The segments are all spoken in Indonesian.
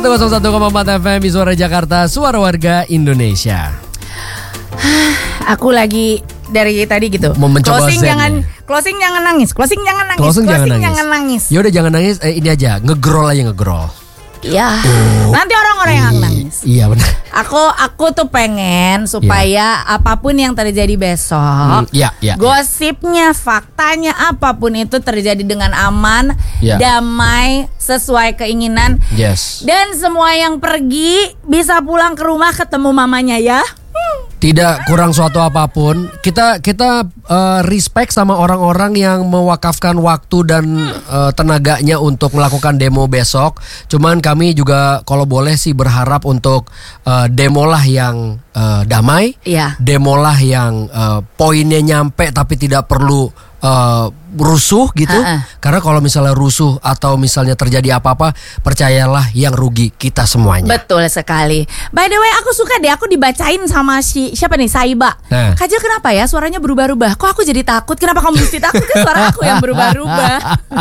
101,4 FM Suara Jakarta, suara warga Indonesia. Aku lagi dari tadi gitu. Mau mencoba closing zen jangan, ya? closing jangan nangis, closing jangan nangis, Closing closing jangan jangan nangis. Ya udah jangan nangis, ini aja, ngegrol aja ngegrol. Iya. Nanti orang-orang yang nangis. Iya benar. Aku tuh pengen supaya apapun yang terjadi besok, gosipnya, faktanya, apapun itu terjadi dengan aman, damai, sesuai keinginan. Yes. Dan semua yang pergi bisa pulang ke rumah ketemu mamanya ya. Tidak kurang suatu apapun. Kita respect sama orang-orang yang mewakafkan waktu dan tenaganya untuk melakukan demo besok. Cuman kami juga kalau boleh sih berharap untuk demo lah yang damai, demo lah yang poinnya nyampe tapi tidak perlu rusuh gitu. Karena kalau misalnya rusuh atau misalnya terjadi apa-apa, percayalah yang rugi kita semuanya. Betul sekali. By the way, aku suka deh, aku dibacain sama siapa nih, Saiba. Kajal, kenapa ya suaranya berubah-ubah? Kok aku jadi takut? Kenapa kamu mesti takut? Kan suara aku yang berubah-ubah.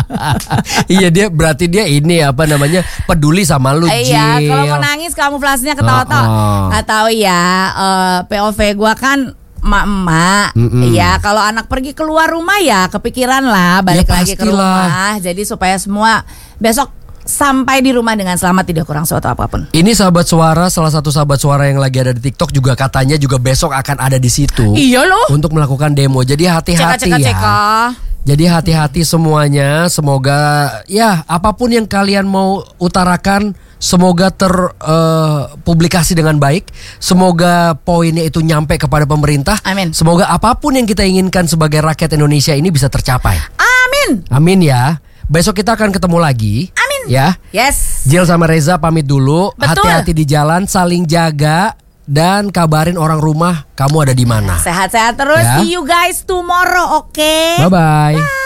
Iya, berarti dia ini apa namanya, peduli sama lu, Jil. Iya, kalau mau nangis kamuflasenya ketawa-tawa. Nggak tahu ya, POV gua kan emak-emak. Ya, kalau anak pergi keluar rumah ya kepikiran lah balik lagi ke rumah. Jadi supaya semua besok sampai di rumah dengan selamat, tidak kurang suatu apapun. Ini sahabat suara, salah satu sahabat suara yang lagi ada di TikTok juga katanya juga besok akan ada di situ. Iya loh. Untuk melakukan demo. Jadi hati-hati ya. Jadi hati-hati semuanya. Semoga ya apapun yang kalian mau utarakan, semoga terpublikasi dengan baik. Semoga poinnya itu nyampe kepada pemerintah. Amin. Semoga apapun yang kita inginkan sebagai rakyat Indonesia ini bisa tercapai. Amin. Amin ya. Besok kita akan ketemu lagi. Amin. Ya. Yes. Jil sama Reza pamit dulu. Betul. Hati-hati di jalan, saling jaga dan kabarin orang rumah kamu ada di mana. Sehat-sehat terus. Ya. See you guys tomorrow, oke? Bye-bye.